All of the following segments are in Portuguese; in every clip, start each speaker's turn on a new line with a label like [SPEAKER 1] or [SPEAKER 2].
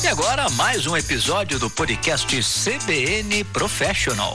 [SPEAKER 1] E agora, mais um episódio do podcast CBN Professional.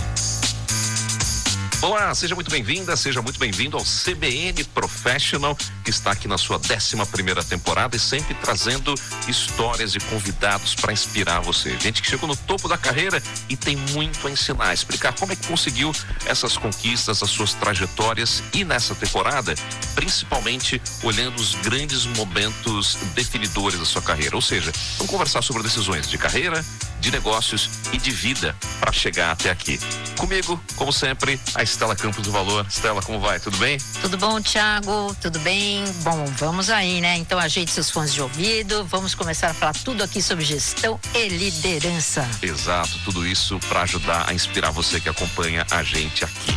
[SPEAKER 2] Olá, seja muito bem-vinda, seja muito bem-vindo ao CBN Professional, que está aqui na sua 11ª temporada e sempre trazendo histórias e convidados para inspirar você. Gente que chegou no topo da carreira e tem muito a ensinar, explicar como é que conseguiu essas conquistas, as suas trajetórias e nessa temporada, principalmente olhando os grandes momentos definidores da sua carreira. Ou seja, vamos conversar sobre decisões de carreira, de negócios e de vida para chegar até aqui. Comigo, como sempre, a Estela Campos do Valor. Estela, como vai? Tudo bem?
[SPEAKER 3] Tudo bom, Thiago? Tudo bem? Bom, vamos aí, né? Então ajeite seus fones de ouvido, vamos começar a falar tudo aqui sobre gestão e liderança.
[SPEAKER 2] Exato, tudo isso para ajudar a inspirar você que acompanha a gente aqui.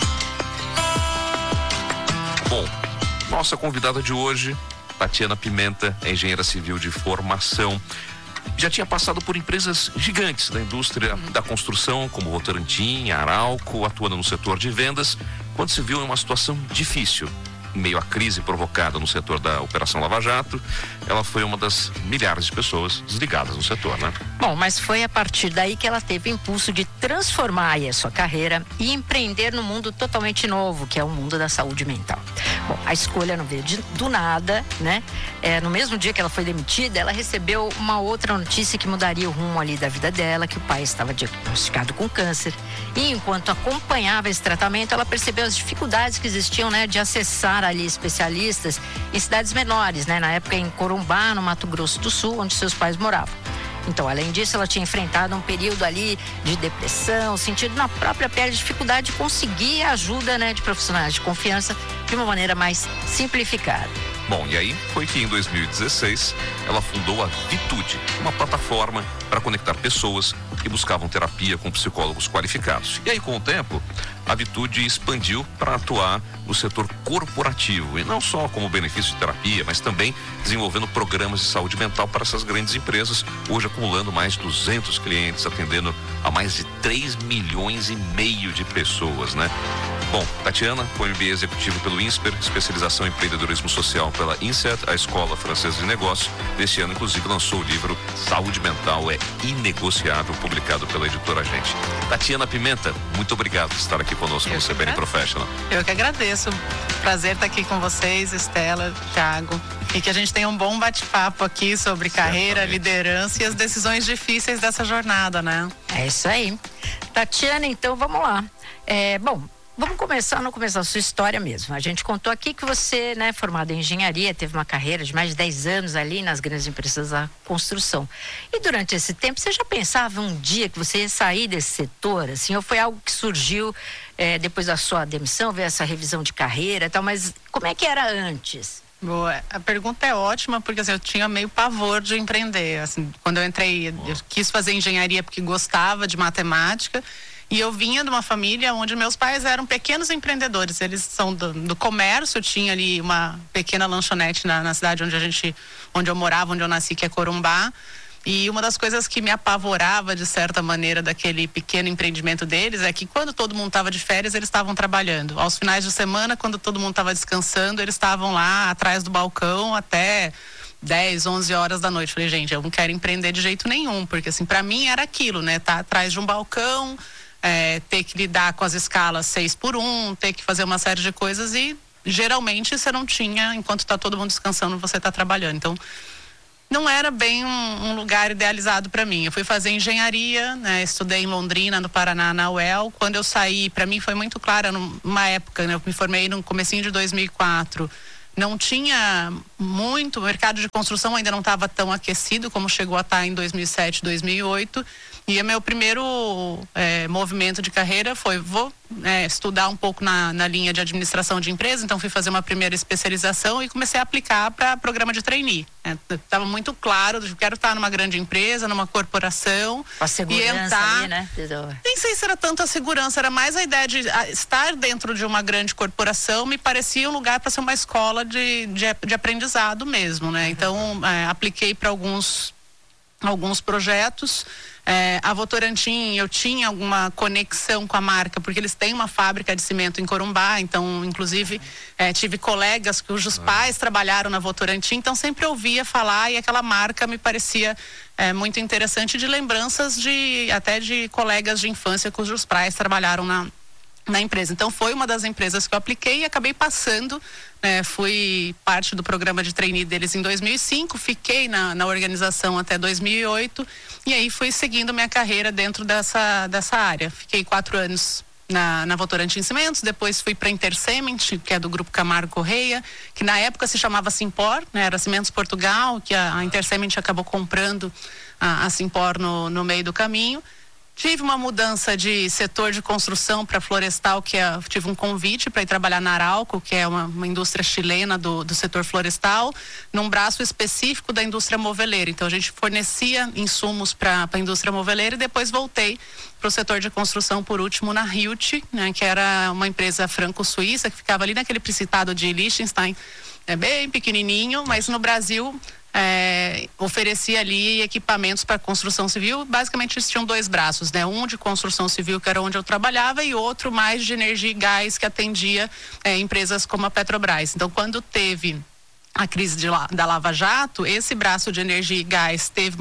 [SPEAKER 2] Bom, nossa convidada de hoje, Tatiana Pimenta, é engenheira civil de formação. Já tinha passado por empresas gigantes da indústria da construção, como Votorantim, Arauco, atuando no setor de vendas, quando se viu em uma situação difícil. Em meio à crise provocada no setor da Operação Lava Jato, ela foi uma das milhares de pessoas desligadas no setor, né?
[SPEAKER 3] Bom, mas foi a partir daí que ela teve o impulso de transformar aí a sua carreira e empreender num mundo totalmente novo, que é o mundo da saúde mental. Bom, a escolha não veio do nada, né? No mesmo dia que ela foi demitida, ela recebeu uma outra notícia que mudaria o rumo ali da vida dela, que o pai estava diagnosticado com câncer. E enquanto acompanhava esse tratamento, ela percebeu as dificuldades que existiam, né, de acessar ali especialistas em cidades menores, né? Na época em Corumbá, no Mato Grosso do Sul, onde seus pais moravam. Então, além disso, ela tinha enfrentado um período ali de depressão, sentido na própria pele dificuldade de conseguir a ajuda, né, de profissionais de confiança de uma maneira mais simplificada.
[SPEAKER 2] Bom, e aí foi que em 2016 ela fundou a Vitude, uma plataforma para conectar pessoas que buscavam terapia com psicólogos qualificados. E aí, com o tempo, a Vitude expandiu para atuar no setor corporativo, e não só como benefício de terapia, mas também desenvolvendo programas de saúde mental para essas grandes empresas, hoje acumulando mais de 200 clientes, atendendo a mais de 3,5 milhões de pessoas, né? Bom, Tatiana foi MBA executivo pelo INSPER, especialização em empreendedorismo social pela INSEAD, a Escola Francesa de Negócios. Este ano, inclusive, lançou o livro Saúde Mental é Inegociável, publicado pela editora Gente. Tatiana Pimenta, muito obrigado por estar aqui conosco no CBN Professional.
[SPEAKER 4] Eu que agradeço. Prazer estar aqui com vocês, Estela, Thiago. E que a gente tenha um bom bate-papo aqui sobre carreira, liderança e as decisões difíceis dessa jornada, né?
[SPEAKER 3] É isso aí. Tatiana, então vamos lá. Vamos começar a sua história mesmo. A gente contou aqui que você, né, formada em engenharia, teve uma carreira de mais de 10 anos ali nas grandes empresas da construção. E durante esse tempo, você já pensava um dia que você ia sair desse setor, assim, ou foi algo que surgiu depois da sua demissão, veio essa revisão de carreira e tal, mas como é que era antes?
[SPEAKER 4] Boa, a pergunta é ótima, porque assim, eu tinha meio pavor de empreender. Assim, quando eu entrei, eu quis fazer engenharia porque gostava de matemática. E eu vinha de uma família onde meus pais eram pequenos empreendedores. Eles são do comércio. Eu tinha ali uma pequena lanchonete na cidade onde eu morava, onde eu nasci, que é Corumbá. E uma das coisas que me apavorava, de certa maneira, daquele pequeno empreendimento deles, é que quando todo mundo estava de férias, eles estavam trabalhando. Aos finais de semana, quando todo mundo estava descansando, eles estavam lá atrás do balcão até 10, 11 horas da noite. Falei, gente, eu não quero empreender de jeito nenhum, porque assim, para mim era aquilo, né? Tá atrás de um balcão, ter que lidar com as escalas 6x1, ter que fazer uma série de coisas e geralmente você não tinha, enquanto está todo mundo descansando, você está trabalhando. Então, não era bem um lugar idealizado para mim. Eu fui fazer engenharia, né? Estudei em Londrina, no Paraná, na UEL. Quando eu saí, para mim foi muito claro, numa época, né? Eu me formei no comecinho de 2004. Não tinha muito, o mercado de construção ainda não estava tão aquecido como chegou a estar em 2007, 2008. E o meu primeiro movimento de carreira foi, vou estudar um pouco na linha de administração de empresas, então fui fazer uma primeira especialização e comecei a aplicar para programa de trainee. Estava muito claro, eu quero estar numa grande empresa, numa corporação.
[SPEAKER 3] A segurança
[SPEAKER 4] e entrar,
[SPEAKER 3] ali, né?
[SPEAKER 4] Nem sei se era tanto a segurança, era mais a ideia de estar dentro de uma grande corporação, me parecia um lugar para ser uma escola de aprendizado mesmo, né? Então, apliquei para alguns alguns projetos. A Votorantim, eu tinha alguma conexão com a marca, porque eles têm uma fábrica de cimento em Corumbá, então, inclusive, tive colegas cujos pais trabalharam na Votorantim, então sempre ouvia falar e aquela marca me parecia muito interessante, de lembranças até de colegas de infância cujos pais trabalharam na empresa. Então foi uma das empresas que eu apliquei e acabei passando, fui parte do programa de trainee deles em 2005, fiquei na organização até 2008 e aí fui seguindo minha carreira dentro dessa área. Fiquei 4 anos na Votorantim Cimentos, depois fui para a Intersement, que é do Grupo Camargo Correia, que na época se chamava Simpor, era Cimentos Portugal, que a Intersement acabou comprando a Simpor no meio do caminho. Tive uma mudança de setor de construção para florestal, tive um convite para ir trabalhar na Arauco, que é uma indústria chilena do setor florestal, num braço específico da indústria moveleira. Então a gente fornecia insumos para a indústria moveleira e depois voltei para o setor de construção, por último, na Hilt, que era uma empresa franco-suíça que ficava ali naquele Principado de Liechtenstein, bem pequenininho, mas no Brasil oferecia ali equipamentos para construção civil. Basicamente eles tinham 2 braços, um de construção civil, que era onde eu trabalhava, e outro mais de energia e gás, que atendia empresas como a Petrobras. Então, quando teve a crise da Lava Jato, esse braço de energia e gás teve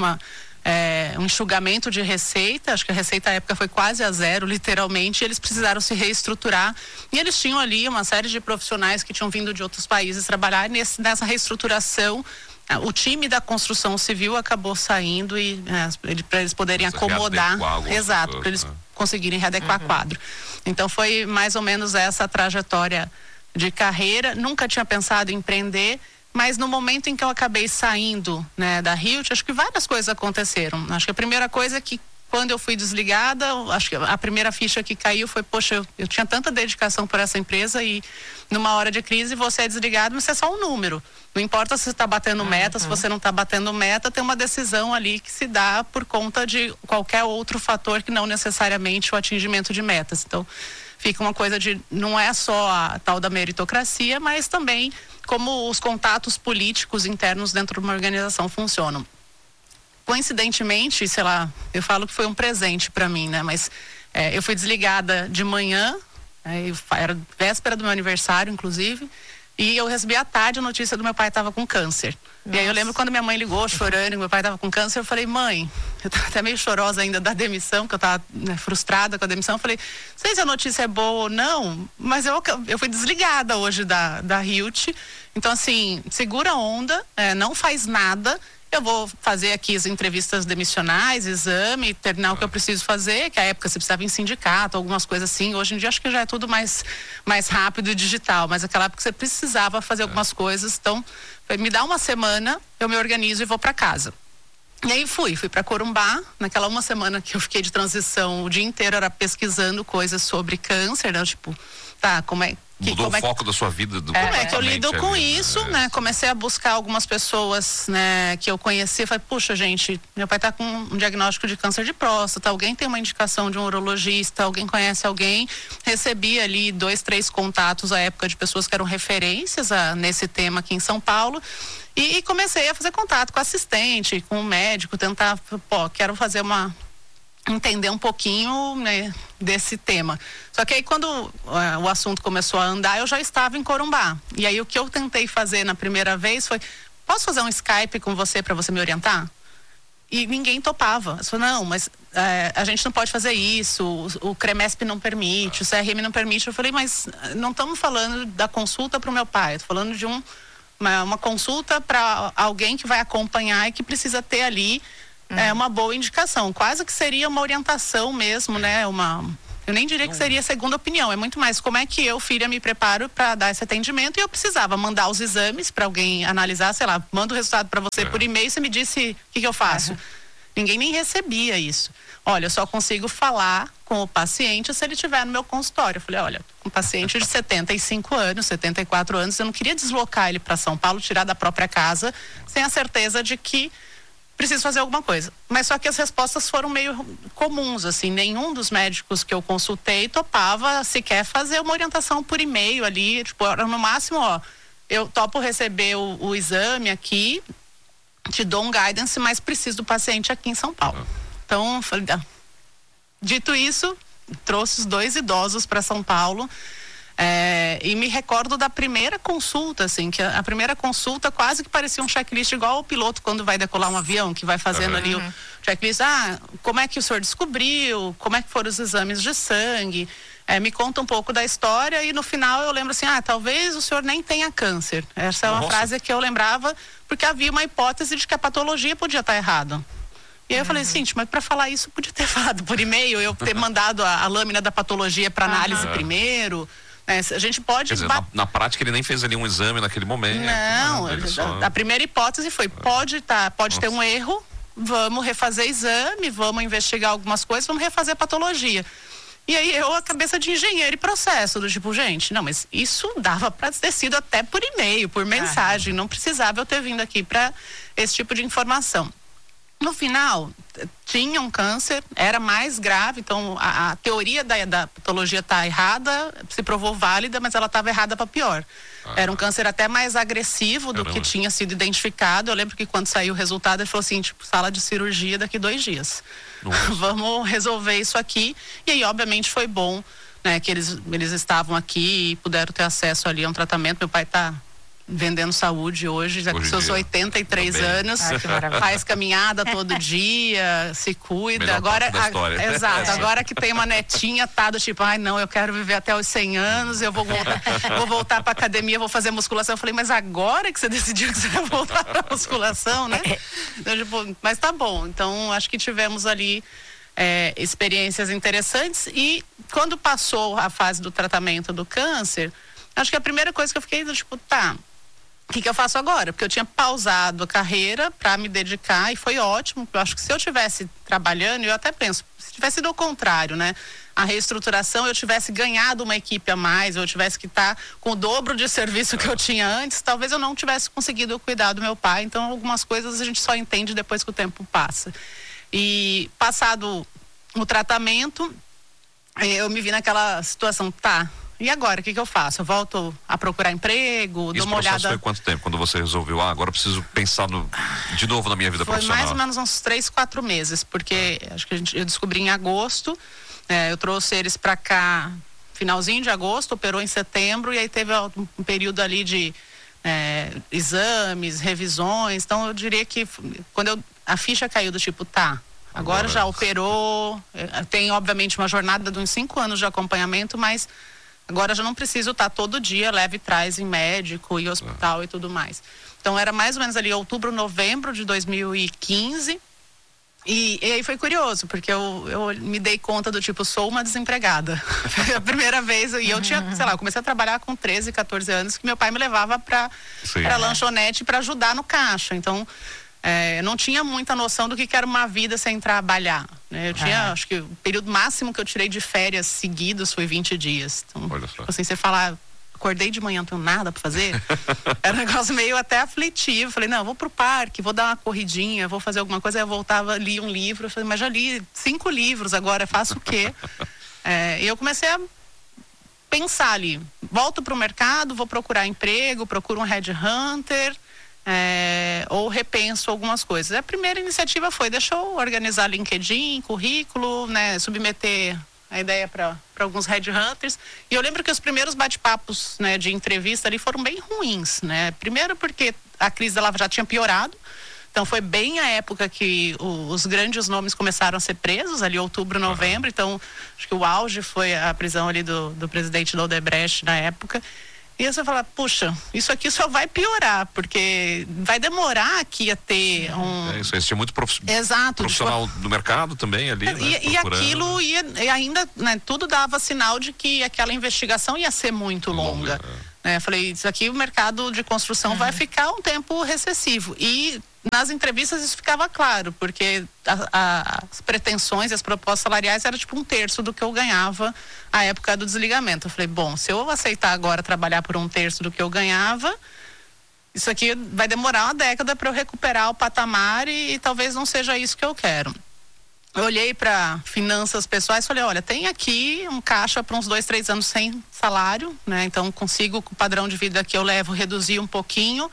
[SPEAKER 4] um enxugamento de receita, acho que a receita à época foi quase a zero, literalmente, e eles precisaram se reestruturar, e eles tinham ali uma série de profissionais que tinham vindo de outros países trabalhar nessa reestruturação. O time da construção civil acabou saindo e para eles poderem acomodar, exato, para eles conseguirem readequar quadro. Então foi mais ou menos essa trajetória de carreira. Nunca tinha pensado em empreender, mas no momento em que eu acabei saindo, da Hilt, acho que várias coisas aconteceram. Acho que a primeira coisa é que quando eu fui desligada, acho que a primeira ficha que caiu foi, poxa, eu tinha tanta dedicação por essa empresa e numa hora de crise você é desligado, mas você é só um número. Não importa se você está batendo meta, se você não está batendo meta, tem uma decisão ali que se dá por conta de qualquer outro fator que não necessariamente o atingimento de metas. Então, fica uma coisa não é só a tal da meritocracia, mas também como os contatos políticos internos dentro de uma organização funcionam. Coincidentemente, sei lá, eu falo que foi um presente para mim, mas eu fui desligada de manhã, era véspera do meu aniversário, inclusive, e eu recebi à tarde a notícia do meu pai estava com câncer. Nossa. E aí eu lembro quando minha mãe ligou chorando, meu pai estava com câncer, eu falei, mãe, eu estava até meio chorosa ainda da demissão, que eu estava frustrada com a demissão, eu falei, não sei se a notícia é boa ou não, mas eu fui desligada hoje da Hilt, então assim, segura a onda, não faz nada. Eu vou fazer aqui as entrevistas demissionais, exame, terminar o que eu preciso fazer, que à época você precisava em sindicato, algumas coisas assim. Hoje em dia acho que já é tudo mais rápido e digital, mas naquela época você precisava fazer algumas coisas. Então, me dá uma semana, eu me organizo e vou para casa. E aí fui para Corumbá, naquela uma semana que eu fiquei de transição, o dia inteiro era pesquisando coisas sobre câncer, tipo, como é...
[SPEAKER 2] Mudou o foco da sua vida.
[SPEAKER 4] Como é que eu lido com isso, Comecei a buscar algumas pessoas, que eu conheci. Falei, puxa, gente, meu pai está com um diagnóstico de câncer de próstata. Alguém tem uma indicação de um urologista? Alguém conhece alguém? Recebi ali 2, 3 contatos à época de pessoas que eram referências nesse tema aqui em São Paulo. E comecei a fazer contato com assistente, com o médico, tentar, quero fazer entender um pouquinho desse tema. Só que aí quando o assunto começou a andar, eu já estava em Corumbá. E aí o que eu tentei fazer na primeira vez foi, posso fazer um Skype com você para você me orientar? E ninguém topava. Eu falei, não, mas a gente não pode fazer isso, o CREMESP não permite, o CRM não permite. Eu falei, mas não estamos falando da consulta para o meu pai, estou falando de uma consulta para alguém que vai acompanhar e que precisa ter ali uma boa indicação. Quase que seria uma orientação mesmo, eu nem diria que seria segunda opinião, é muito mais como é que eu, filha, me preparo para dar esse atendimento, e eu precisava mandar os exames para alguém analisar, sei lá, mando o resultado para você por e-mail, você me disse o que eu faço. Ninguém nem recebia isso. Olha, eu só consigo falar com o paciente se ele estiver no meu consultório. Eu falei, olha, um paciente de 75 anos, 74 anos, eu não queria deslocar ele para São Paulo, tirar da própria casa, sem a certeza de que preciso fazer alguma coisa. Mas só que as respostas foram meio comuns, assim, nenhum dos médicos que eu consultei topava sequer fazer uma orientação por e-mail ali, era no máximo, eu topo receber o exame aqui, te dou um guidance, mas preciso do paciente aqui em São Paulo. Então, falei, dito isso, trouxe os 2 idosos para São Paulo. E me recordo da primeira consulta, assim, que a primeira consulta quase que parecia um checklist igual o piloto quando vai decolar um avião, que vai fazendo ali o checklist. Como é que o senhor descobriu? Como é que foram os exames de sangue? Me conta um pouco da história e no final eu lembro assim, talvez o senhor nem tenha câncer. Essa é uma frase que eu lembrava porque havia uma hipótese de que a patologia podia estar errada. E aí eu falei, gente, mas para falar isso podia ter falado por e-mail, eu ter mandado a lâmina da patologia para análise primeiro. A gente pode...
[SPEAKER 2] Quer dizer, na prática ele nem fez ali um exame naquele momento.
[SPEAKER 4] Não, a primeira hipótese foi, pode ter um erro, vamos refazer exame, vamos investigar algumas coisas, vamos refazer a patologia. E aí a cabeça de engenheiro e processo, do tipo, gente, não, mas isso dava para ter sido até por e-mail, por mensagem, não precisava eu ter vindo aqui para esse tipo de informação. No final, tinha um câncer, era mais grave, então a teoria da patologia está errada, se provou válida, mas ela estava errada para pior. Era um câncer até mais agressivo do que tinha sido identificado. Eu lembro que quando saiu o resultado, ele falou assim, tipo, sala de cirurgia daqui 2 dias. Vamos resolver isso aqui. E aí, obviamente, foi bom, né, que eles estavam aqui e puderam ter acesso ali a um tratamento. Meu pai está vendendo saúde hoje, já com seus 83 anos, faz caminhada todo dia, se cuida.
[SPEAKER 2] Melhor
[SPEAKER 4] agora
[SPEAKER 2] da história.
[SPEAKER 4] Exato, agora que tem uma netinha, tá do tipo, não, eu quero viver até os 100 anos, eu vou voltar pra academia, vou fazer musculação. Eu falei, mas agora que você decidiu que você vai voltar pra musculação, né? Então, tipo, mas tá bom. Então, acho que tivemos ali experiências interessantes e quando passou a fase do tratamento do câncer, acho que a primeira coisa que eu fiquei, tipo, o que eu faço agora? Porque eu tinha pausado a carreira para me dedicar e foi ótimo. Eu acho que se eu tivesse trabalhando, eu até penso, se tivesse sido o contrário, né? A reestruturação, eu tivesse ganhado uma equipe a mais, eu tivesse que estar com o dobro de serviço que eu tinha antes, talvez eu não tivesse conseguido cuidar do meu pai. Então, algumas coisas a gente só entende depois que o tempo passa. E passado o tratamento, eu me vi naquela situação, e agora, o que eu faço? Eu volto a procurar emprego, dou uma olhada...
[SPEAKER 2] Isso foi quanto tempo? Quando você resolveu, agora eu preciso pensar de novo na minha vida profissional?
[SPEAKER 4] Foi mais ou menos uns 3, 4 meses, porque acho que eu descobri em agosto, eu trouxe eles para cá finalzinho de agosto, operou em setembro, e aí teve um período ali de exames, revisões. Então eu diria que quando a ficha caiu do tipo, agora já operou, tem obviamente uma jornada de uns 5 anos de acompanhamento, mas agora já não preciso estar todo dia, leve e traz em médico e hospital e tudo mais. Então era mais ou menos ali outubro, novembro de 2015. E aí foi curioso, porque eu me dei conta do tipo, sou uma desempregada. Foi a primeira vez, e eu tinha, sei lá, eu comecei a trabalhar com 13, 14 anos, que meu pai me levava para lanchonete para ajudar no caixa. Então, eu não tinha muita noção do que era uma vida sem trabalhar, né? Eu tinha, acho que o período máximo que eu tirei de férias seguidos foi 20 dias. Então, assim, você falar, acordei de manhã, não tenho nada para fazer, era um negócio meio até aflitivo. Falei, não, vou pro parque, vou dar uma corridinha, vou fazer alguma coisa. Aí eu voltava, li um livro, eu falei, mas já li 5 livros, agora faço o quê? E eu comecei a pensar ali, volto pro mercado, vou procurar emprego, procuro um headhunter, ou repenso algumas coisas. A primeira iniciativa foi, deixa eu organizar LinkedIn, currículo, né, submeter a ideia para alguns headhunters. E eu lembro que os primeiros bate-papos, né, de entrevista ali foram bem ruins, né? Primeiro porque a crise ela já tinha piorado. Então foi bem a época que os grandes nomes começaram a ser presos, ali outubro, novembro. Então acho que o auge foi a prisão ali do presidente da Odebrecht na época. E aí você fala, puxa, isso aqui só vai piorar, porque vai demorar aqui a ter
[SPEAKER 2] Isso, existia muito
[SPEAKER 4] Exato,
[SPEAKER 2] profissional do mercado também ali,
[SPEAKER 4] e aquilo e ainda, né, tudo dava sinal de que aquela investigação ia ser muito longa. Falei, isso aqui o mercado de construção vai ficar um tempo recessivo. E nas entrevistas isso ficava claro, porque as pretensões e as propostas salariais eram tipo 1/3 do que eu ganhava à época do desligamento. Eu falei, bom, se eu aceitar agora trabalhar por 1/3 do que eu ganhava, isso aqui vai demorar uma década para eu recuperar o patamar e talvez não seja isso que eu quero. Eu olhei para finanças pessoais e falei, olha, tem aqui um caixa para uns 2, 3 anos sem salário, né? Então consigo, com o padrão de vida que eu levo, reduzir um pouquinho.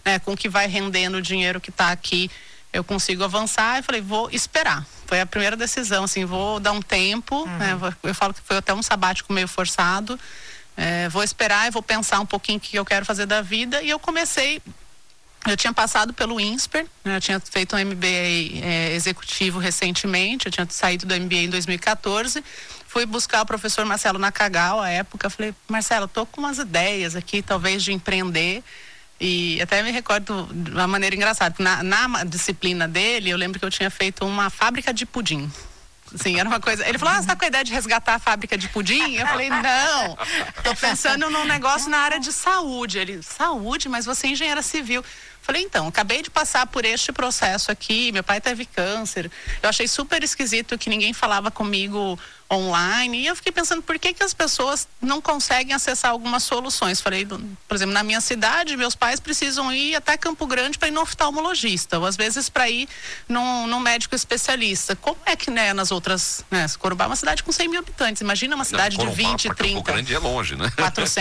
[SPEAKER 4] né, com o que vai rendendo o dinheiro que está aqui, eu consigo avançar. E falei, vou esperar. Foi a primeira decisão, assim, vou dar um tempo, né, eu falo que foi até um sabático meio forçado, vou esperar e vou pensar um pouquinho o que eu quero fazer da vida. E eu comecei, eu tinha passado pelo INSPER, né, eu tinha feito um MBA executivo recentemente, eu tinha saído do MBA em 2014, fui buscar o professor Marcelo Nakagawa à época, falei, Marcelo, tô com umas ideias aqui, talvez de empreender. E até me recordo de uma maneira engraçada, na disciplina dele, eu lembro que eu tinha feito uma fábrica de pudim. Assim, era uma coisa. Ele falou, você tá com a ideia de resgatar a fábrica de pudim? Eu falei, não, tô pensando num negócio na área de saúde. Ele, saúde? Mas você é engenheira civil. Falei, então, acabei de passar por este processo aqui, meu pai teve câncer. Eu achei super esquisito que ninguém falava comigo online, e eu fiquei pensando por que as pessoas não conseguem acessar algumas soluções. Falei, por exemplo, na minha cidade, meus pais precisam ir até Campo Grande para ir no oftalmologista, ou às vezes para ir num médico especialista. Como é que, né, nas outras, né, Corumbá é uma cidade com 100 mil habitantes, imagina uma cidade de 20, 30.
[SPEAKER 2] Campo Grande é longe, né?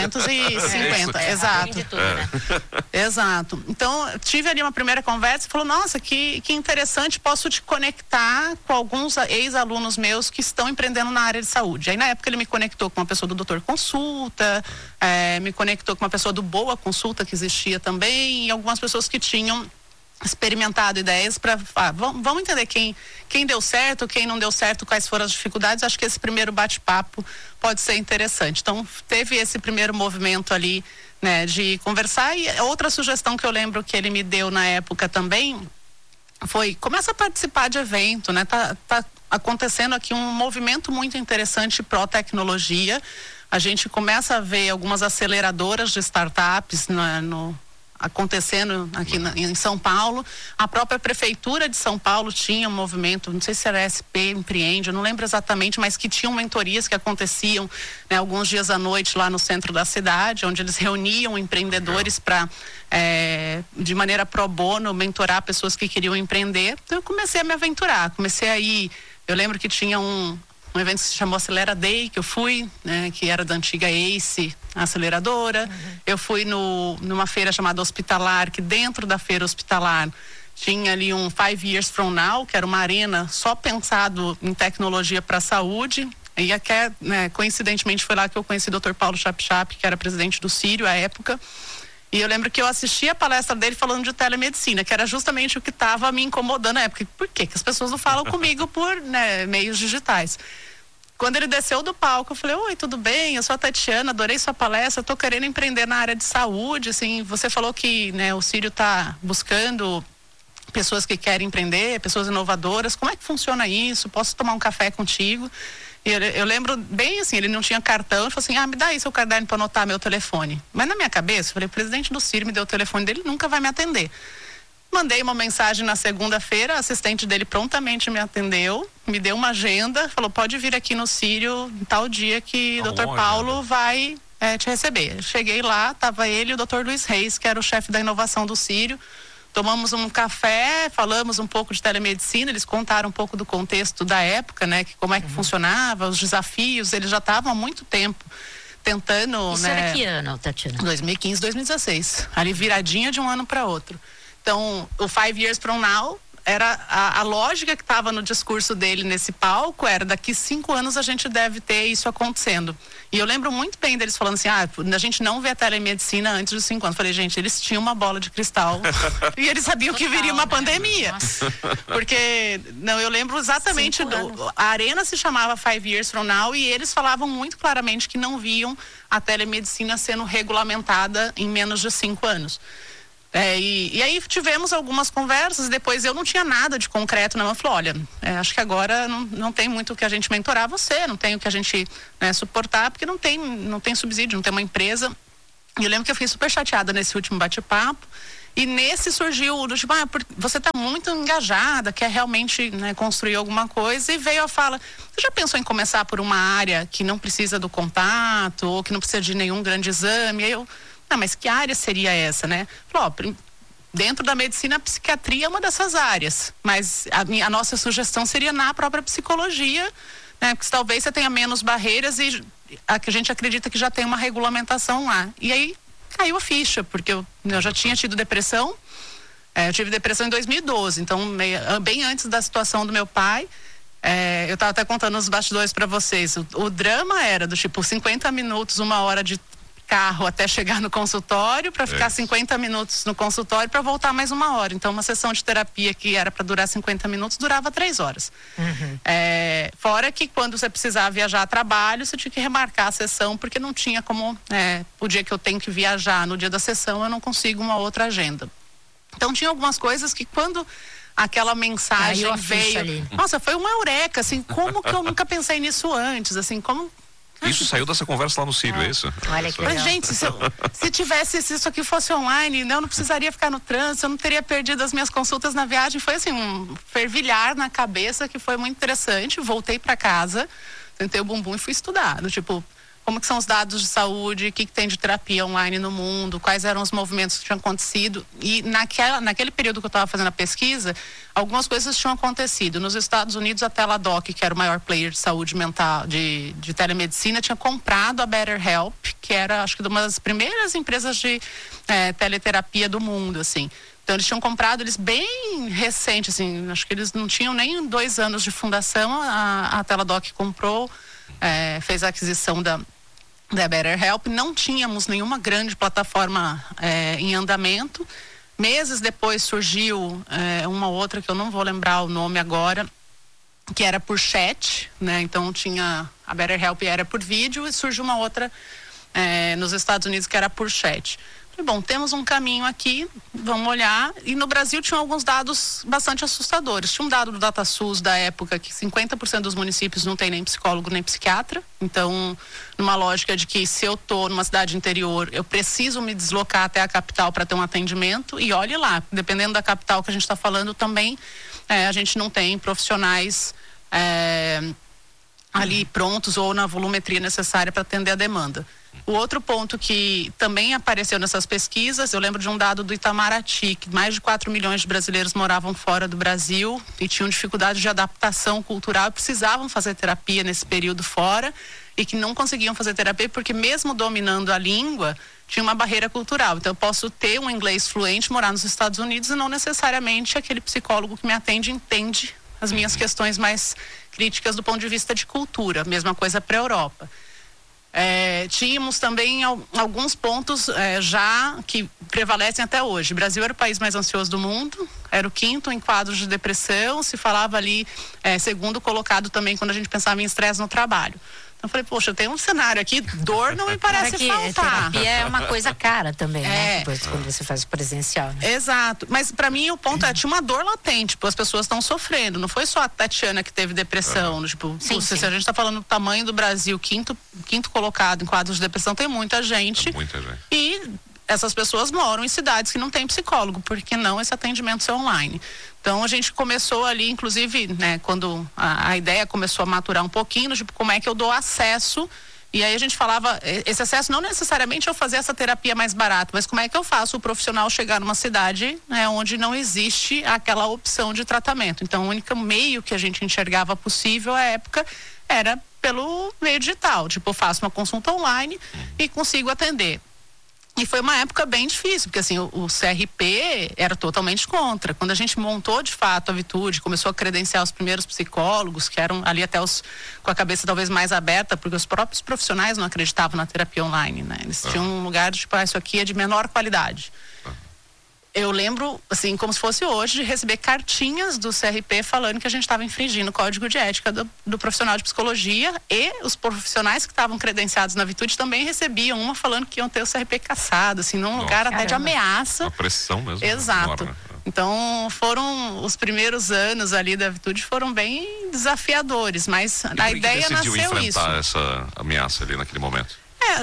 [SPEAKER 4] 450, exato.
[SPEAKER 3] De tudo, né?
[SPEAKER 4] Exato. Então, tive ali uma primeira conversa e falou, nossa, que interessante, posso te conectar com alguns ex-alunos meus que estão empreendendo na área de saúde. Aí na época ele me conectou com uma pessoa do Doutor Consulta, me conectou com uma pessoa do Boa Consulta que existia também, e algumas pessoas que tinham experimentado ideias para vamos entender quem deu certo, quem não deu certo, quais foram as dificuldades. Acho que esse primeiro bate-papo pode ser interessante. Então teve esse primeiro movimento ali, né, de conversar. E outra sugestão que eu lembro que ele me deu na época também foi, começa a participar de evento, né? Tá acontecendo aqui um movimento muito interessante pró-tecnologia. A gente começa a ver algumas aceleradoras de startups acontecendo aqui em São Paulo. A própria prefeitura de São Paulo tinha um movimento, não sei se era SP Empreende, eu não lembro exatamente, mas que tinham mentorias que aconteciam, né, alguns dias à noite lá no centro da cidade, onde eles reuniam empreendedores para, de maneira pro bono, mentorar pessoas que queriam empreender. Então eu comecei a me aventurar, comecei a ir. Eu lembro que tinha um evento que se chamou Acelera Day, que eu fui, né, que era da antiga ACE, a aceleradora. Eu fui numa feira chamada Hospitalar, que dentro da feira Hospitalar tinha ali um 5 Years From Now, que era uma arena só pensado em tecnologia para a saúde. E até, né, coincidentemente foi lá que eu conheci o Dr. Paulo Chap, que era presidente do Sírio à época. E eu lembro que eu assisti a palestra dele falando de telemedicina, que era justamente o que estava me incomodando na época. Por quê? Que as pessoas não falam comigo por, né, meios digitais. Quando ele desceu do palco, eu falei, oi, tudo bem? Eu sou a Tatiana, adorei sua palestra, estou querendo empreender na área de saúde, assim, você falou que, né, o Sírio está buscando pessoas que querem empreender, pessoas inovadoras, como é que funciona isso? Posso tomar um café contigo? E eu lembro bem assim, ele não tinha cartão, ele falou assim, me dá aí seu caderno para anotar meu telefone. Mas na minha cabeça, eu falei, o presidente do Sírio me deu o telefone dele, nunca vai me atender. Mandei uma mensagem na segunda-feira, a assistente dele prontamente me atendeu, me deu uma agenda, falou, pode vir aqui no Sírio em tal dia que o Dr. Paulo vai te receber. Eu cheguei lá, estava ele e o Dr. Luiz Reis, que era o chefe da inovação do Sírio. Tomamos um café, falamos um pouco de telemedicina, eles contaram um pouco do contexto da época, né? Como é que funcionava, os desafios, eles já estavam há muito tempo tentando,
[SPEAKER 3] Isso,
[SPEAKER 4] né?
[SPEAKER 3] era que ano, Tatiana?
[SPEAKER 4] 2015, 2016, ali viradinha de um ano para outro. Então, o 5 Years From Now era a lógica que estava no discurso dele nesse palco, era daqui 5 anos a gente deve ter isso acontecendo. E eu lembro muito bem deles falando assim, a gente não vê a telemedicina antes dos 5 anos. Falei, gente, eles tinham uma bola de cristal e eles sabiam que viria uma pandemia. Porque, não, eu lembro exatamente, a arena se chamava 5 Years From Now e eles falavam muito claramente que não viam a telemedicina sendo regulamentada em menos de 5 anos. E aí tivemos algumas conversas, depois eu não tinha nada de concreto na mão. Eu falei, olha, acho que agora não tem muito o que a gente mentorar você, não tem o que a gente, né, suportar, porque não tem subsídio, não tem uma empresa. E eu lembro que eu fiquei super chateada nesse último bate-papo. E nesse surgiu do tipo, você está muito engajada, quer realmente, né, construir alguma coisa, e veio a fala, você já pensou em começar por uma área que não precisa do contato, ou que não precisa de nenhum grande exame? E aí eu, mas que área seria essa, né? Falou, dentro da medicina, a psiquiatria é uma dessas áreas, mas a nossa sugestão seria na própria psicologia, né? Porque talvez você tenha menos barreiras e a gente acredita que já tem uma regulamentação lá. E aí caiu a ficha, porque eu já tinha tido depressão, Eu tive depressão em 2012, então bem antes da situação do meu pai. Eu estava até contando os bastidores para vocês. O drama era do tipo 50 minutos, 1 hora de carro até chegar no consultório, para ficar 50 minutos no consultório para voltar mais 1 hora. Então, uma sessão de terapia que era para durar 50 minutos durava 3 horas. Fora que quando você precisava viajar a trabalho, você tinha que remarcar a sessão, porque não tinha como, o dia que eu tenho que viajar, no dia da sessão, eu não consigo uma outra agenda. Então, tinha algumas coisas que quando aquela mensagem veio... Ali. Nossa, foi uma eureka, assim, como que eu nunca pensei nisso antes, assim, como...
[SPEAKER 2] Isso saiu dessa conversa lá no Círio, é isso?
[SPEAKER 3] Olha que
[SPEAKER 4] Mas, gente, se tivesse, se isso aqui fosse online, eu não precisaria ficar no trânsito, eu não teria perdido as minhas consultas na viagem. Foi assim, um fervilhar na cabeça que foi muito interessante. Voltei para casa, sentei o bumbum e fui estudar. Tipo, como que são os dados de saúde, o que tem de terapia online no mundo, quais eram os movimentos que tinham acontecido. E naquele período que eu estava fazendo a pesquisa, algumas coisas tinham acontecido. Nos Estados Unidos, a Teladoc, que era o maior player de saúde mental, de telemedicina, tinha comprado a BetterHelp, que era, acho que, uma das primeiras empresas de teleterapia do mundo, assim. Então, eles tinham comprado, eles bem recente, assim, acho que eles não tinham nem 2 anos de fundação, a Teladoc comprou, fez a aquisição da BetterHelp. Não tínhamos nenhuma grande plataforma em andamento. Meses depois surgiu uma outra que eu não vou lembrar o nome agora, que era por chat, né? Então tinha a BetterHelp era por vídeo, e surgiu uma outra nos Estados Unidos que era por chat. Bom, temos um caminho aqui, vamos olhar. E no Brasil tinham alguns dados bastante assustadores. Tinha um dado do DataSUS da época que 50% dos municípios não tem nem psicólogo nem psiquiatra. Então, numa lógica de que se eu estou numa cidade interior, eu preciso me deslocar até a capital para ter um atendimento. E olhe lá, dependendo da capital que a gente está falando também, a gente não tem profissionais ali prontos ou na volumetria necessária para atender a demanda. O outro ponto que também apareceu nessas pesquisas, eu lembro de um dado do Itamaraty, que mais de 4 milhões de brasileiros moravam fora do Brasil e tinham dificuldade de adaptação cultural e precisavam fazer terapia nesse período fora, e que não conseguiam fazer terapia porque, mesmo dominando a língua, tinha uma barreira cultural. Então, eu posso ter um inglês fluente, morar nos Estados Unidos, e não necessariamente aquele psicólogo que me atende entende as minhas questões mais críticas do ponto de vista de cultura. Mesma coisa para a Europa. Tínhamos também alguns pontos já que prevalecem até hoje. O Brasil era o país mais ansioso do mundo, era o 5º em quadros de depressão, se falava ali, segundo colocado também quando a gente pensava em estresse no trabalho. Então eu falei, poxa, eu tenho um cenário aqui, dor não me parece faltar.
[SPEAKER 3] Terapia é uma coisa cara também, né? Depois, quando você faz presencial. Né?
[SPEAKER 4] Exato, mas para mim o ponto tinha uma dor latente, tipo, as pessoas estão sofrendo, não foi só a Tatiana que teve depressão, tipo, sim. Se a gente está falando do tamanho do Brasil, quinto colocado em quadros de depressão, tem muita gente. E essas pessoas moram em cidades que não tem psicólogo, porque não esse atendimento ser online. Então a gente começou ali, inclusive, né, quando a ideia começou a maturar um pouquinho, tipo, como é que eu dou acesso? E aí a gente falava, esse acesso não necessariamente eu fazer essa terapia mais barata, mas como é que eu faço o profissional chegar numa cidade, né, onde não existe aquela opção de tratamento. Então o único meio que a gente enxergava possível à época era pelo meio digital, tipo, eu faço uma consulta online e consigo atender. E foi uma época bem difícil, porque assim, o CRP era totalmente contra. Quando a gente montou de fato a Vitude, começou a credenciar os primeiros psicólogos, que eram ali até com a cabeça talvez mais aberta, porque os próprios profissionais não acreditavam na terapia online, né? Eles tinham um lugar de tipo, isso aqui é de menor qualidade. Eu lembro, assim, como se fosse hoje, de receber cartinhas do CRP falando que a gente estava infringindo o código de ética do profissional de psicologia, e os profissionais que estavam credenciados na Vitude também recebiam uma falando que iam ter o CRP cassado, assim, num lugar até de ameaça.
[SPEAKER 2] A pressão mesmo.
[SPEAKER 4] Exato. Então, os primeiros anos ali da Vitude foram bem desafiadores, mas a ideia nasceu isso.
[SPEAKER 2] Por que enfrentar essa ameaça ali naquele momento?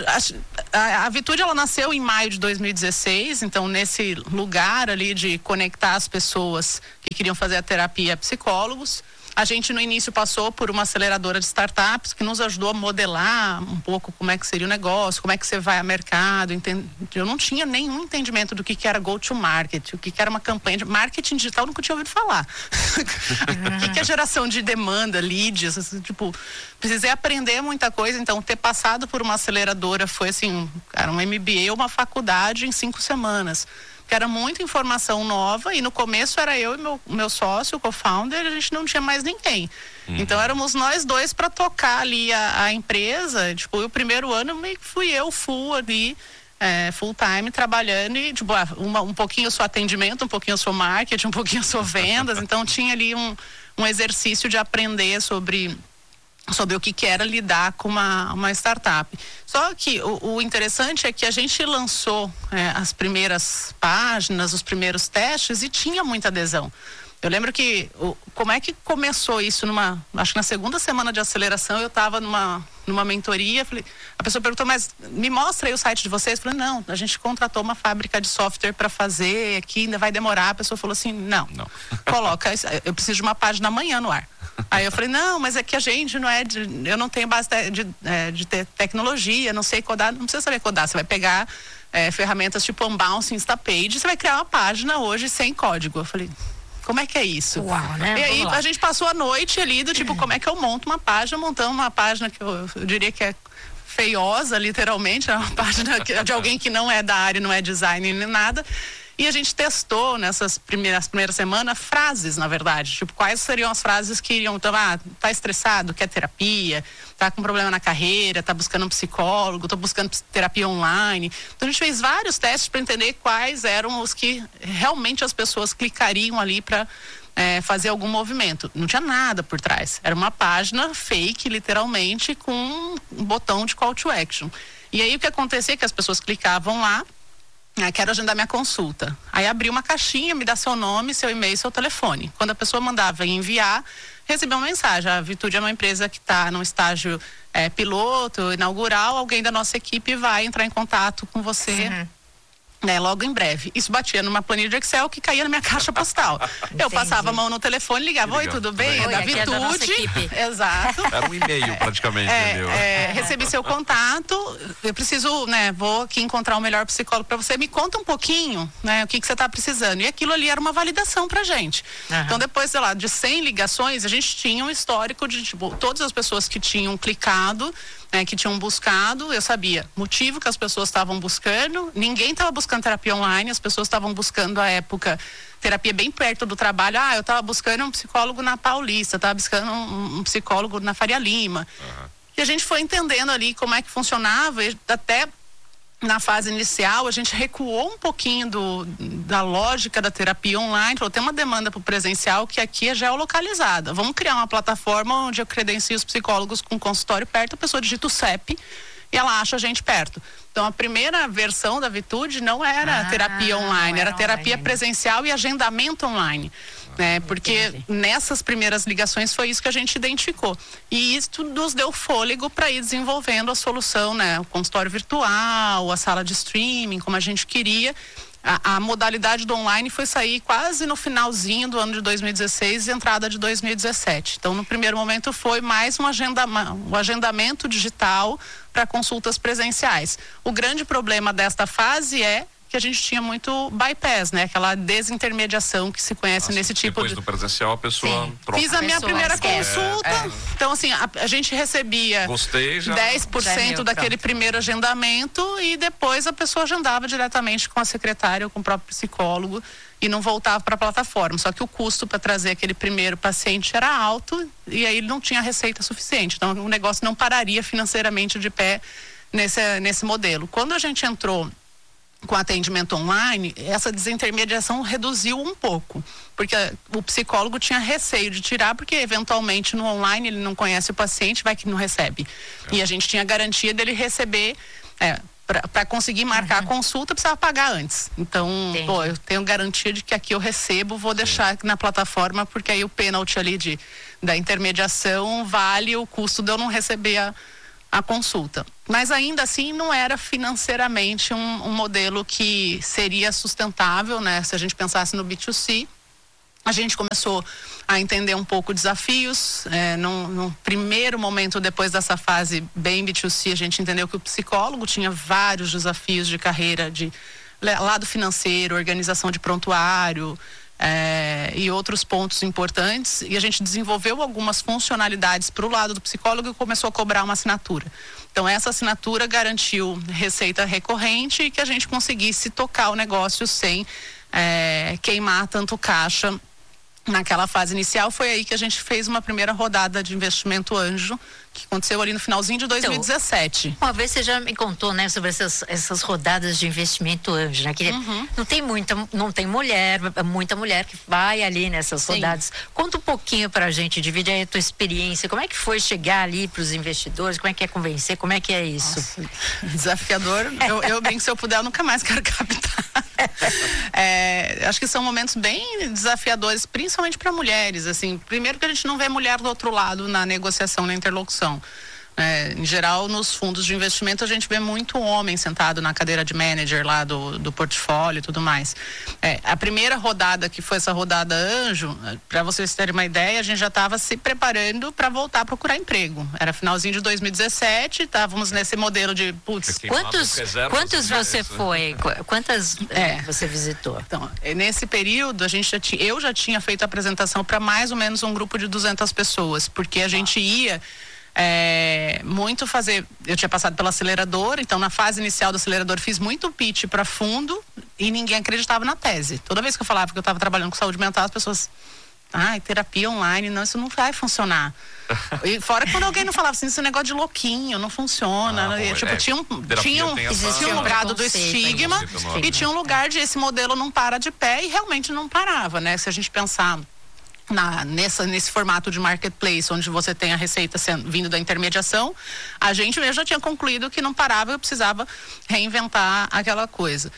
[SPEAKER 4] A Vitude, ela nasceu em maio de 2016, então nesse lugar ali de conectar as pessoas que queriam fazer a terapia a psicólogos. A gente no início passou por uma aceleradora de startups que nos ajudou a modelar um pouco como é que seria o negócio, como é que você vai a mercado. Eu não tinha nenhum entendimento do que era go-to-market, o que era uma campanha de marketing digital, nunca tinha ouvido falar. O que é geração de demanda, leads, assim, tipo, precisei aprender muita coisa. Então ter passado por uma aceleradora foi assim, era um MBA ou uma faculdade em 5 semanas. porque era muita informação nova e no começo era eu e meu sócio, o co-founder, a gente não tinha mais ninguém. Então éramos nós dois para tocar ali a empresa. Tipo, o primeiro ano meio que fui eu full ali, full time trabalhando e tipo, um pouquinho eu sou atendimento, um pouquinho eu sou marketing, um pouquinho eu sou vendas. Então tinha ali um exercício de aprender sobre o que era lidar com uma startup. Só que o interessante é que a gente lançou as primeiras páginas, os primeiros testes e tinha muita adesão. Eu lembro que, como é que começou isso acho que na segunda semana de aceleração eu estava numa mentoria, a pessoa perguntou, mas me mostra aí o site de vocês. Eu falei, não, a gente contratou uma fábrica de software para fazer aqui, ainda vai demorar. A pessoa falou assim, não. Coloca, eu preciso de uma página amanhã no ar. Aí eu falei, não, mas é que a gente eu não tenho base de tecnologia, não sei codar, não precisa saber codar, você vai pegar ferramentas tipo Unbounce, Instapage, você vai criar uma página hoje sem código. Eu falei, como é que é isso?
[SPEAKER 3] Uau, né?
[SPEAKER 4] E aí a gente passou a noite ali do tipo, como é que eu monto uma página? Montamos uma página que eu diria que é feiosa, literalmente, é uma página de alguém que não é da área, não é design nem nada. E a gente testou nessas primeiras semanas frases, na verdade. Tipo, quais seriam as frases que iriam... Então, tá estressado, quer terapia, tá com problema na carreira, tá buscando um psicólogo, tô buscando terapia online. Então, a gente fez vários testes para entender quais eram os que realmente as pessoas clicariam ali para fazer algum movimento. Não tinha nada por trás. Era uma página fake, literalmente, com um botão de call to action. E aí, o que acontecia é que as pessoas clicavam lá, quero agendar minha consulta. Aí abria uma caixinha, me dá seu nome, seu e-mail, seu telefone. Quando a pessoa mandava enviar, recebia uma mensagem. A Vitude é uma empresa que está num estágio piloto, inaugural. Alguém da nossa equipe vai entrar em contato com você logo em breve. Isso batia numa planilha de Excel que caía na minha caixa postal. Eu passava a mão no telefone, ligava, oi, tudo bem? É da Vitude. Exato.
[SPEAKER 2] Era um e-mail praticamente.
[SPEAKER 4] Recebi seu contato, eu preciso, vou aqui encontrar o melhor psicólogo para você. Me conta um pouquinho, o que você está precisando. E aquilo ali era uma validação pra gente. Então depois, sei lá, de 100 ligações, a gente tinha um histórico de, tipo, todas as pessoas que tinham clicado, que tinham buscado, eu sabia motivo que as pessoas estavam buscando. Ninguém estava buscando terapia online, as pessoas estavam buscando à época terapia bem perto do trabalho. Eu estava buscando um psicólogo na Paulista, estava buscando um psicólogo na Faria Lima. E a gente foi entendendo ali como é que funcionava, e até na fase inicial a gente recuou um pouquinho da lógica da terapia online. Falou, tem uma demanda para o presencial que aqui é geolocalizada. Vamos criar uma plataforma onde eu credencio os psicólogos com consultório perto, a pessoa digita o CEP e ela acha a gente perto. Então a primeira versão da Vitude não era terapia online, era terapia presencial e agendamento online. Porque nessas primeiras ligações foi isso que a gente identificou. E isso nos deu fôlego para ir desenvolvendo a solução, o consultório virtual, a sala de streaming, como a gente queria. A modalidade do online foi sair quase no finalzinho do ano de 2016 e entrada de 2017. Então, no primeiro momento, foi mais um agendamento digital para consultas presenciais. O grande problema desta fase é que a gente tinha muito bypass, aquela desintermediação que se conhece nesse tipo
[SPEAKER 2] depois do presencial a pessoa troca.
[SPEAKER 4] Fiz a minha primeira consulta. Então, assim, a gente recebia 10% daquele primeiro agendamento e depois a pessoa agendava diretamente com a secretária ou com o próprio psicólogo e não voltava para a plataforma. Só que o custo para trazer aquele primeiro paciente era alto e aí ele não tinha receita suficiente. Então, o negócio não pararia financeiramente de pé nesse modelo. Quando a gente entrou com atendimento online, essa desintermediação reduziu um pouco, porque o psicólogo tinha receio de tirar, porque eventualmente no online ele não conhece o paciente, vai que não recebe. E a gente tinha garantia dele receber, para conseguir marcar a consulta, precisava pagar antes. Então, eu tenho garantia de que aqui eu recebo, vou deixar na plataforma, porque aí o pênalti ali da intermediação vale o custo de eu não receber a consulta. Mas ainda assim não era financeiramente um modelo que seria sustentável, se a gente pensasse no B2C. A gente começou a entender um pouco desafios. No primeiro momento, depois dessa fase bem B2C, a gente entendeu que o psicólogo tinha vários desafios de carreira, de lado financeiro, organização de prontuário, e outros pontos importantes, e a gente desenvolveu algumas funcionalidades para o lado do psicólogo e começou a cobrar uma assinatura. Então essa assinatura garantiu receita recorrente e que a gente conseguisse tocar o negócio sem queimar tanto caixa naquela fase inicial. Foi aí que a gente fez uma primeira rodada de investimento anjo, que aconteceu ali no finalzinho de 2017.
[SPEAKER 3] Uma vez você já me contou, né, sobre essas rodadas de investimento anjo, né? Que não tem muita mulher que vai ali nessas rodadas. Conta um pouquinho pra gente, divide aí a tua experiência, como é que foi chegar ali pros investidores, como é que é convencer, como é que é isso?
[SPEAKER 4] Nossa, desafiador. Eu brinco, se eu puder, eu nunca mais quero captar. Acho que são momentos bem desafiadores, principalmente para mulheres, assim. Primeiro que a gente não vê mulher do outro lado na negociação, na interlocução. Em geral, nos fundos de investimento, a gente vê muito homem sentado na cadeira de manager lá do portfólio e tudo mais. A primeira rodada, que foi essa rodada anjo, para vocês terem uma ideia, a gente já estava se preparando para voltar a procurar emprego. Era finalzinho de 2017, estávamos nesse modelo de,
[SPEAKER 3] quantos você foi? Quantas você visitou?
[SPEAKER 4] Então, nesse período, eu já tinha feito a apresentação para mais ou menos um grupo de 200 pessoas, porque a gente ia muito fazer. Eu tinha passado pela aceleradora, então na fase inicial do acelerador fiz muito pitch para fundo e ninguém acreditava na tese. Toda vez que eu falava que eu estava trabalhando com saúde mental, as pessoas, terapia online, não, isso não vai funcionar. E fora quando alguém não falava assim, esse negócio de louquinho, não funciona. Tinha um grado do estigma e tinha um lugar de esse modelo não para de pé, e realmente não parava, né? Se a gente pensar nesse formato de marketplace, onde você tem a receita vindo da intermediação, eu já tinha concluído que não parava, eu precisava reinventar aquela coisa.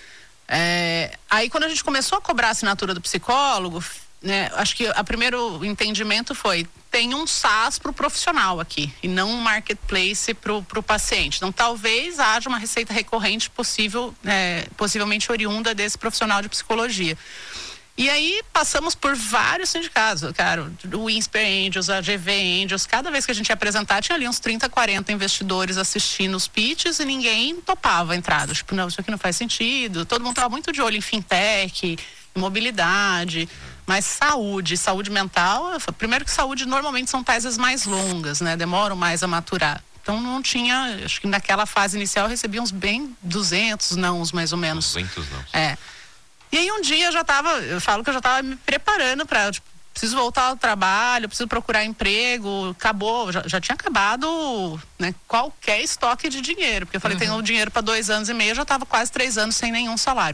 [SPEAKER 4] Aí quando a gente começou a cobrar a assinatura do psicólogo, né, acho que o primeiro entendimento foi: tem um SaaS para o profissional aqui e não um marketplace para o paciente. Então talvez haja uma receita recorrente possivelmente oriunda desse profissional de psicologia. E aí passamos por vários sindicatos, cara, o Insper Angels, a GV Angels. Cada vez que a gente ia apresentar, tinha ali uns 30, 40 investidores assistindo os pitches e ninguém topava a entrada. Tipo, não, isso aqui não faz sentido. Todo mundo estava muito de olho em fintech, em mobilidade, mas saúde mental. Primeiro que saúde normalmente são teses mais longas, né? Demoram mais a maturar. Então não tinha, acho que naquela fase inicial eu recebi uns 200 nãos, mais ou menos.
[SPEAKER 2] 200 nãos.
[SPEAKER 4] E aí um dia eu falo que eu já estava me preparando para, preciso voltar ao trabalho, preciso procurar emprego, já tinha acabado, né, qualquer estoque de dinheiro, porque eu falei, tenho dinheiro para 2 anos e meio, eu já estava quase 3 anos sem nenhum salário.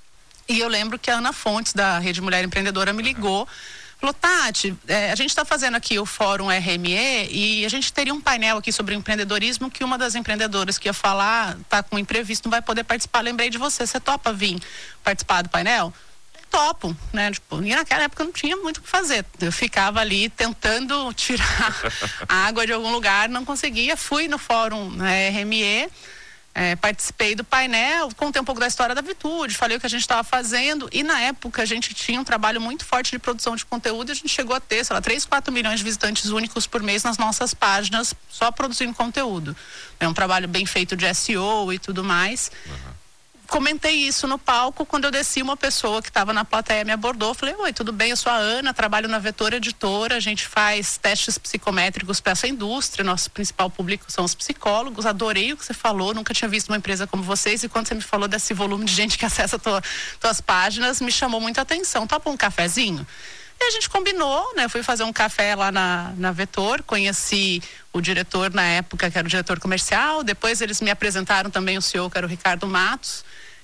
[SPEAKER 4] E eu lembro que a Ana Fontes, da Rede Mulher Empreendedora, me ligou, falou: Tati, a gente está fazendo aqui o Fórum RME e a gente teria um painel aqui sobre empreendedorismo, que uma das empreendedoras que ia falar está com um imprevisto, não vai poder participar. Lembrei de você topa vir participar do painel? Topo, né? E naquela época eu não tinha muito o que fazer. Eu ficava ali tentando tirar a água de algum lugar, não conseguia. Fui no Fórum RME, participei do painel, contei um pouco da história da Vitude, falei o que a gente estava fazendo, e na época a gente tinha um trabalho muito forte de produção de conteúdo, e a gente chegou a ter, 3, 4 milhões de visitantes únicos por mês nas nossas páginas, só produzindo conteúdo. É um trabalho bem feito de SEO e tudo mais. Comentei isso no palco. Quando eu desci, uma pessoa que estava na plateia me abordou. Falei: oi, tudo bem? Eu sou a Ana, trabalho na Vetor Editora. A gente faz testes psicométricos para essa indústria. Nosso principal público são os psicólogos. Adorei o que você falou. Nunca tinha visto uma empresa como vocês. E quando você me falou desse volume de gente que acessa tuas páginas, me chamou muita atenção. Topa um cafezinho? E a gente combinou, né? Eu fui fazer um café lá na Vetor, conheci o diretor na época, que era o diretor comercial. Depois eles me apresentaram também o CEO, que era o Ricardo Matos.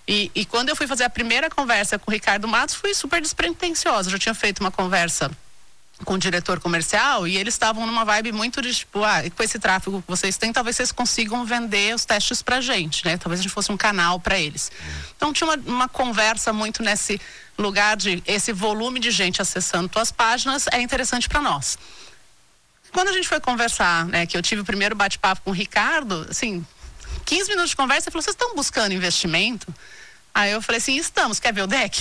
[SPEAKER 4] E quando eu fui fazer a primeira conversa com o Ricardo Matos, fui super despretensiosa. Eu já tinha feito uma conversa com o diretor comercial e eles estavam numa vibe muito de com esse tráfego que vocês têm, talvez vocês consigam vender os testes pra gente, né? Talvez a gente fosse um canal para eles. Então tinha uma conversa muito nesse lugar de esse volume de gente acessando tuas páginas é interessante para nós. Quando a gente foi conversar, né, que eu tive o primeiro bate-papo com o Ricardo, assim, 15 minutos de conversa, ele falou: vocês estão buscando investimento? Aí eu falei assim: estamos, quer ver o deck?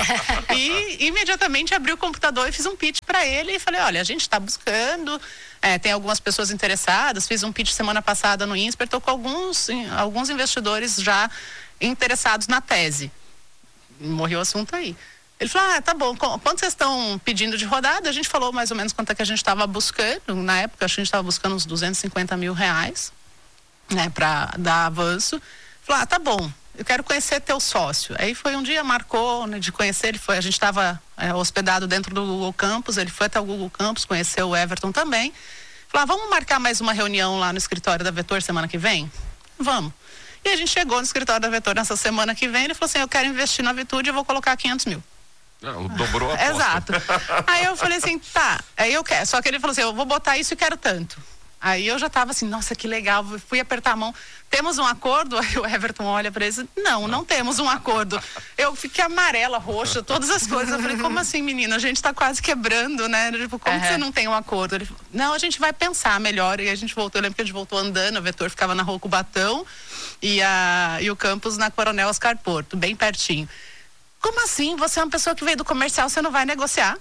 [SPEAKER 4] E imediatamente abri o computador e fiz um pitch para ele e falei: olha, a gente está buscando, tem algumas pessoas interessadas, fiz um pitch semana passada no Insper, estou com alguns investidores já interessados na tese. Morreu o assunto aí. Ele falou, tá bom, quanto vocês estão pedindo de rodada? A gente falou mais ou menos quanto é que a gente estava buscando. Na época, acho que a gente estava buscando uns R$250 mil, né, para dar avanço. Falou, tá bom, eu quero conhecer teu sócio. Aí foi um dia, marcou, né, de conhecer, a gente estava hospedado dentro do Google Campus, ele foi até o Google Campus, conheceu o Everton também. Falou, vamos marcar mais uma reunião lá no escritório da Vetor semana que vem? Vamos. E a gente chegou no escritório da Vetor nessa semana que vem, ele falou assim, eu quero investir na Vitude, eu vou colocar 500 mil.
[SPEAKER 2] Dobrou a aposta.
[SPEAKER 4] Exato. Aí eu falei assim, tá, aí eu quero. Só que ele falou assim, eu vou botar isso e quero tanto. Aí eu já tava assim, nossa, que legal, fui apertar a mão. Temos um acordo? Aí o Everton olha para ele e diz, não temos um acordo. Eu fiquei amarela, roxa, todas as coisas. Eu falei, como assim, menina? A gente tá quase quebrando, né? Tipo, como que você não tem um acordo? Ele falou, não, a gente vai pensar melhor. E a gente voltou, eu lembro que a gente voltou andando, a Vetor ficava na Rua Cubatão e o campus na Coronel Oscar Porto, bem pertinho. Como assim? Você é uma pessoa que veio do comercial, você não vai negociar?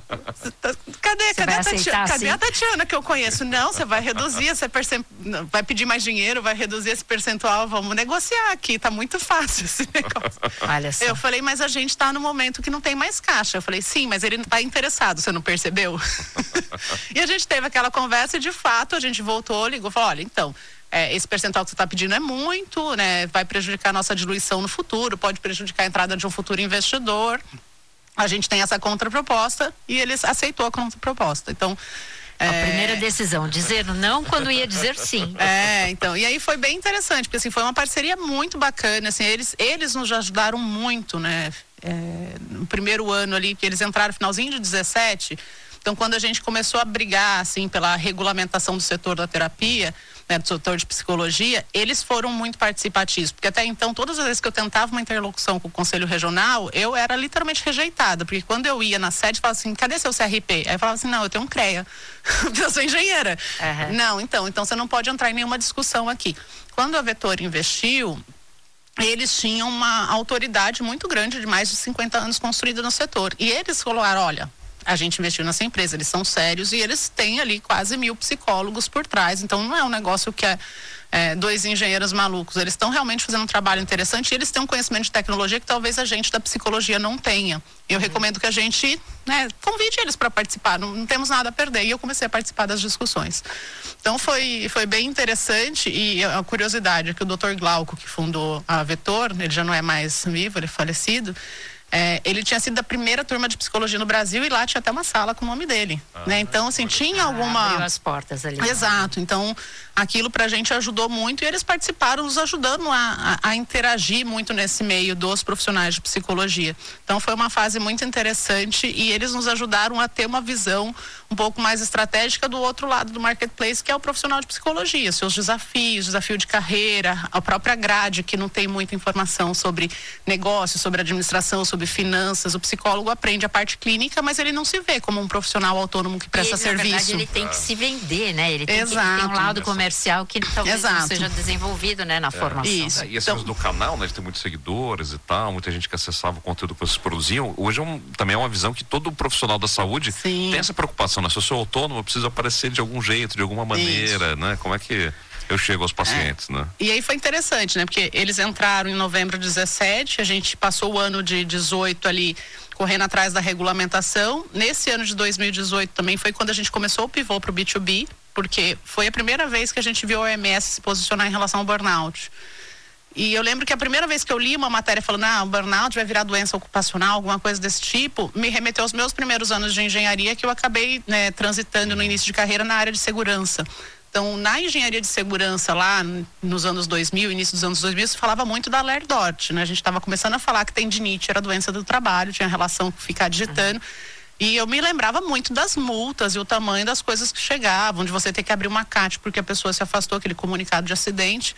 [SPEAKER 4] Cadê a Tatiana que eu conheço? Não, você vai reduzir, vai pedir mais dinheiro, vai reduzir esse percentual, vamos negociar aqui, tá muito fácil esse negócio.
[SPEAKER 3] Olha só.
[SPEAKER 4] Eu falei, mas a gente tá no momento que não tem mais caixa. Eu falei, sim, mas ele tá interessado, você não percebeu? E a gente teve aquela conversa e de fato a gente voltou, ligou, falou, olha, então, esse percentual que você está pedindo é muito, né? Vai prejudicar a nossa diluição no futuro, pode prejudicar a entrada de um futuro investidor. A gente tem essa contraproposta e eles aceitou a contraproposta. Então,
[SPEAKER 3] a primeira decisão, dizer não quando ia dizer sim.
[SPEAKER 4] Então, e aí foi bem interessante, porque assim, foi uma parceria muito bacana, assim, eles nos ajudaram muito, né? No primeiro ano ali, que eles entraram no finalzinho de 17, então quando a gente começou a brigar, assim, pela regulamentação do setor da terapia, né, do setor de psicologia, eles foram muito participativos, porque até então, todas as vezes que eu tentava uma interlocução com o Conselho Regional, eu era literalmente rejeitada, porque quando eu ia na sede, falava assim, cadê seu CRP? Aí eu falava assim, não, eu tenho um CREA, eu sou engenheira. Não, então você não pode entrar em nenhuma discussão aqui. Quando a Vetor investiu, eles tinham uma autoridade muito grande de mais de 50 anos construída no setor, e eles falaram, olha, a gente investiu nessa empresa, eles são sérios e eles têm ali quase 1000 psicólogos por trás, então não é um negócio que dois engenheiros malucos, eles estão realmente fazendo um trabalho interessante e eles têm um conhecimento de tecnologia que talvez a gente da psicologia não tenha. Eu recomendo que a gente, né, convide eles para participar, não temos nada a perder, e eu comecei a participar das discussões. Então foi bem interessante, e a curiosidade é que o Dr. Glauco, que fundou a Vetor, ele já não é mais vivo, ele é falecido, ele tinha sido da primeira turma de psicologia no Brasil e lá tinha até uma sala com o nome dele, né? Então, assim, tinha alguma...
[SPEAKER 3] Abriu as portas ali.
[SPEAKER 4] Exato, então aquilo pra gente ajudou muito e eles participaram nos ajudando a interagir muito nesse meio dos profissionais de psicologia. Então foi uma fase muito interessante e eles nos ajudaram a ter uma visão um pouco mais estratégica do outro lado do marketplace, que é o profissional de psicologia, seus desafios, desafio de carreira, a própria grade que não tem muita informação sobre negócio, sobre administração, sobre finanças. O psicólogo aprende a parte clínica, mas ele não se vê como um profissional autônomo que presta serviço.
[SPEAKER 3] Na verdade, ele tem que se vender, né? Ele tem um lado comercial que talvez não seja desenvolvido, né, na formação.
[SPEAKER 2] Isso. E assim, do canal, né, de ter muitos seguidores e tal, muita gente que acessava o conteúdo que vocês produziam. Hoje também é uma visão que todo profissional da saúde tem essa preocupação, né? Se eu sou autônomo, eu preciso aparecer de algum jeito, de alguma maneira, né? Como é que eu chego aos pacientes, né? E
[SPEAKER 4] aí foi interessante, né? Porque eles entraram em novembro de 17, a gente passou o ano de 18 ali correndo atrás da regulamentação. Nesse ano de 2018 também foi quando a gente começou o pivô para o B2B, porque foi a primeira vez que a gente viu a OMS se posicionar em relação ao burnout. E eu lembro que a primeira vez que eu li uma matéria falando, o burnout vai virar doença ocupacional, alguma coisa desse tipo, me remeteu aos meus primeiros anos de engenharia, que eu acabei, né, transitando no início de carreira na área de segurança. Então, na engenharia de segurança lá nos anos 2000, início dos anos 2000, se falava muito da LERDOT, né? A gente estava começando a falar que tendinite era doença do trabalho, tinha relação com ficar digitando. E eu me lembrava muito das multas e o tamanho das coisas que chegavam, de você ter que abrir uma CAT porque a pessoa se afastou, aquele comunicado de acidente.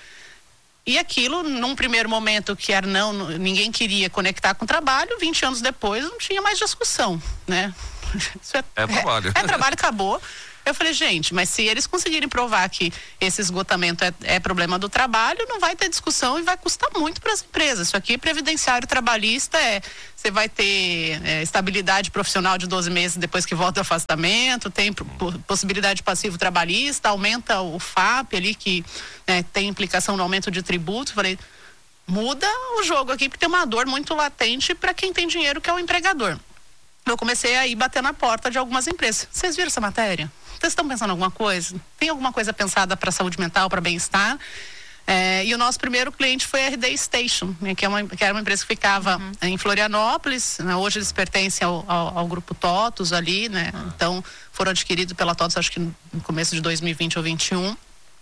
[SPEAKER 4] E aquilo, num primeiro momento que era ninguém queria conectar com o trabalho, 20 anos depois não tinha mais discussão, né? Isso
[SPEAKER 2] trabalho.
[SPEAKER 4] Trabalho, acabou. Eu falei, gente, mas se eles conseguirem provar que esse esgotamento é problema do trabalho, não vai ter discussão e vai custar muito para as empresas. Isso aqui, previdenciário trabalhista, você vai ter estabilidade profissional de 12 meses depois que volta o afastamento, tem possibilidade de passivo trabalhista, aumenta o FAP ali, que tem implicação no aumento de tributos. Falei, muda o jogo aqui, porque tem uma dor muito latente para quem tem dinheiro, que é o empregador. Eu comecei a ir bater na porta de algumas empresas. Vocês viram essa matéria? Vocês estão pensando em alguma coisa? Tem alguma coisa pensada para saúde mental, para bem-estar? E o nosso primeiro cliente foi a RD Station, né, que era uma empresa que ficava em Florianópolis, né, hoje eles pertencem ao grupo TOTUS ali, né, então foram adquiridos pela TOTUS acho que no começo de 2020 ou 2021.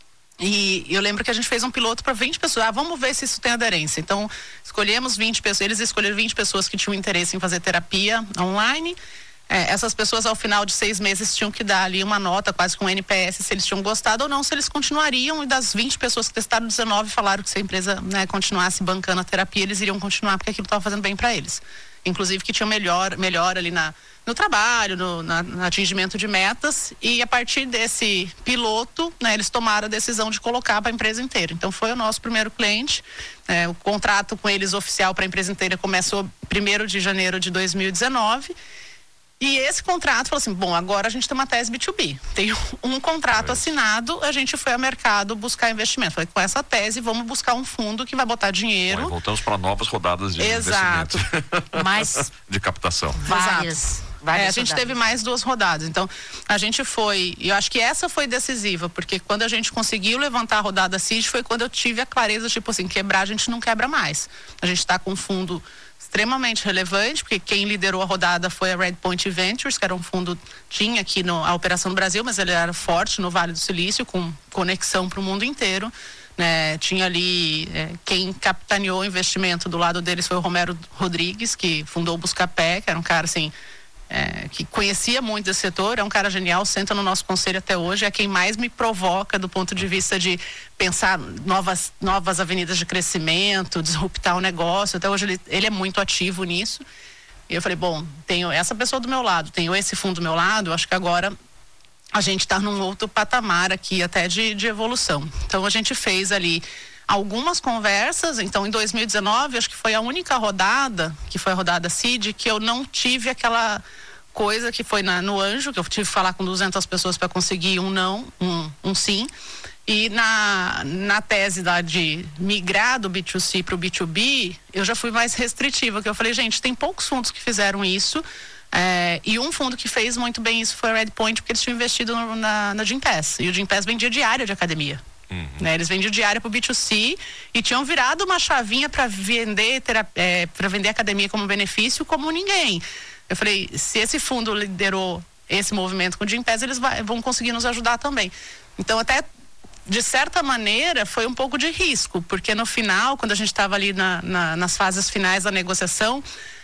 [SPEAKER 4] E eu lembro que a gente fez um piloto para 20 pessoas. Vamos ver se isso tem aderência. Então, escolhemos 20 pessoas. Eles escolheram 20 pessoas que tinham interesse em fazer terapia online. Essas pessoas, ao final de 6 meses, tinham que dar ali uma nota, quase com um NPS, se eles tinham gostado ou não, se eles continuariam. E das 20 pessoas que testaram, 19 falaram que se a empresa, né, continuasse bancando a terapia, eles iriam continuar, porque aquilo estava fazendo bem para eles. Inclusive que tinha melhor ali no trabalho, no atingimento de metas. E a partir desse piloto, né, eles tomaram a decisão de colocar para a empresa inteira. Então foi o nosso primeiro cliente. O contrato com eles oficial para a empresa inteira começou 1º de janeiro de 2019. E esse contrato falou assim, bom, agora a gente tem uma tese B2B, tem um contrato assinado, a gente foi ao mercado buscar investimento. Falei, com essa tese vamos buscar um fundo que vai botar dinheiro.
[SPEAKER 2] Bom, voltamos para novas rodadas de investimento.
[SPEAKER 3] Mas
[SPEAKER 2] de captação.
[SPEAKER 3] várias
[SPEAKER 4] a gente teve mais 2 rodadas. Então, a gente foi, e eu acho que essa foi decisiva, porque quando a gente conseguiu levantar a rodada Seed, foi quando eu tive a clareza, tipo assim, quebrar a gente não quebra mais. A gente está com um fundo extremamente relevante, porque quem liderou a rodada foi a Redpoint Ventures, que era um fundo, tinha aqui a operação no Brasil, mas ele era forte no Vale do Silício, com conexão para o mundo inteiro, né? Tinha ali, quem capitaneou o investimento do lado deles foi o Romero Rodrigues, que fundou o Buscapé, que era um cara assim, que conhecia muito desse setor, é um cara genial, senta no nosso conselho até hoje, é quem mais me provoca do ponto de vista de pensar novas avenidas de crescimento, disruptar o negócio. Até hoje ele é muito ativo nisso. E eu falei, bom, tenho essa pessoa do meu lado, tenho esse fundo do meu lado, acho que agora a gente está num outro patamar aqui até de evolução. Então a gente fez ali algumas conversas. Então em 2019 acho que foi a única rodada, que foi a rodada Seed, que eu não tive aquela coisa que foi no Anjo, que eu tive que falar com 200 pessoas para conseguir um não, um sim. E na tese de migrar do B2C para o B2B, eu já fui mais restritiva, que eu falei, gente, tem poucos fundos que fizeram isso, e um fundo que fez muito bem isso foi a Redpoint, porque eles tinham investido na Gympass, e o Gympass vendia diária de academia. Né? Eles vendiam diária para o B2C e tinham virado uma chavinha para vender academia como benefício como ninguém. Eu falei, se esse fundo liderou esse movimento com o Gympass, eles vão conseguir nos ajudar também. Então, até de certa maneira, foi um pouco de risco, porque no final, quando a gente estava ali nas fases finais da negociação,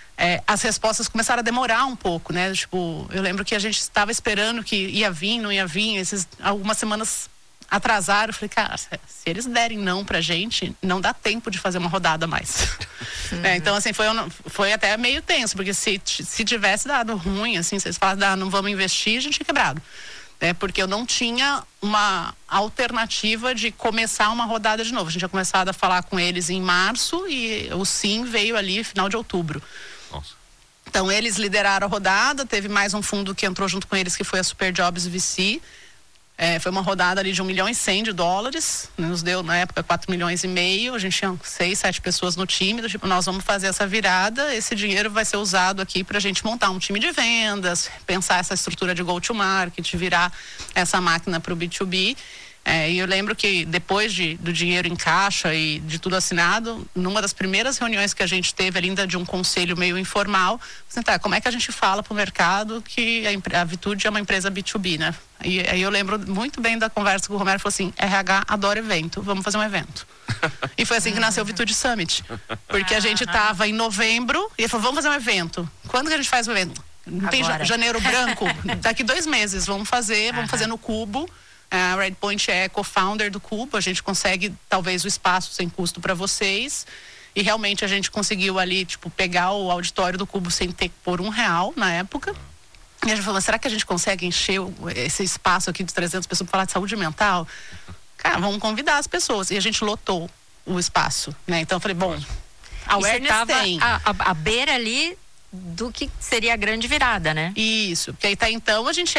[SPEAKER 4] as respostas começaram a demorar um pouco, né? Tipo, eu lembro que a gente estava esperando que ia vir, não ia vir, algumas semanas atrasaram. Eu falei, cara, se eles derem não pra gente, não dá tempo de fazer uma rodada a mais. Então, assim, foi até meio tenso, porque se tivesse dado ruim, assim, se eles falassem, não vamos investir, a gente tinha quebrado. Porque eu não tinha uma alternativa de começar uma rodada de novo. A gente tinha começado a falar com eles em março e o sim veio ali final de outubro.
[SPEAKER 2] Nossa.
[SPEAKER 4] Então, eles lideraram a rodada, teve mais um fundo que entrou junto com eles, que foi a Super Jobs VC. Foi uma rodada ali de $1.1 milhão, nos deu na época 4,5 milhões, a gente tinha 6, 7 pessoas no time, tipo, nós vamos fazer essa virada, esse dinheiro vai ser usado aqui para a gente montar um time de vendas, pensar essa estrutura de go-to-market, virar essa máquina para o B2B. E eu lembro que depois do dinheiro em caixa e de tudo assinado, numa das primeiras reuniões que a gente teve, ainda de um conselho meio informal, como é que a gente fala para o mercado que a Vitude é uma empresa B2B, né? E aí eu lembro muito bem da conversa com o Romero, falou assim, RH adora evento, vamos fazer um evento. E foi assim que nasceu o Vitude Summit, porque a gente estava em novembro e ele falou, vamos fazer um evento. Quando que a gente faz o evento? Não tem janeiro branco? Daqui 2 meses, vamos fazer no Cubo. A Redpoint é co-founder do Cubo, a gente consegue talvez o espaço sem custo para vocês, e realmente a gente conseguiu ali, tipo, pegar o auditório do Cubo sem ter que pôr R$1 na época. E a gente falou, será que a gente consegue encher esse espaço aqui de 300 pessoas para falar de saúde mental? Cara, vamos convidar as pessoas. E a gente lotou o espaço, né? Então eu falei, bom, a awareness tem.
[SPEAKER 3] A beira ali do que seria a grande virada, né?
[SPEAKER 4] Isso, porque até então a gente